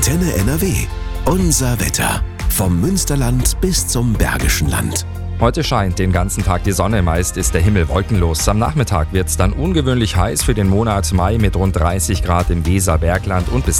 Antenne NRW. Unser Wetter. Vom Münsterland bis zum Bergischen Land. Heute scheint den ganzen Tag die Sonne, meist ist der Himmel wolkenlos. Am Nachmittag wird es dann ungewöhnlich heiß für den Monat Mai mit rund 30 Grad im Weserbergland und bis